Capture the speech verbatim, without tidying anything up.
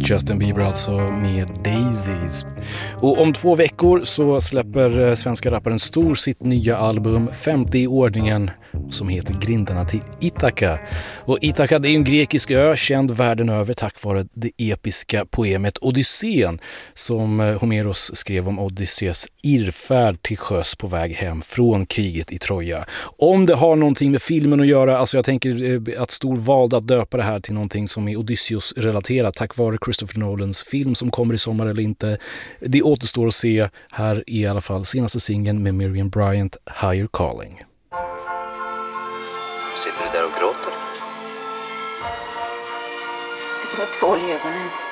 Justin Bieber alltså med Daisies. Och om två veckor så släpper svenska rapparen Stor sitt nya album, femtio i ordningen, som heter Grindarna till Ithaka. Och Ithaka, det är en grekisk ö känd världen över tack vare det episka poemet Odysseen som Homeros skrev om Odysseus irrfärd till sjöss på väg hem från kriget i Troja. Om det har någonting med filmen att göra, alltså jag tänker att Stor valde att döpa det här till någonting som är Odysseus-relaterat tack vare Christopher Nolans film som kommer i sommar eller inte. Det återstår att se. Här är i alla fall senaste singeln med Miriam Bryant, Higher Calling. Sitter du där och gråter? Det var tvål i ögonen.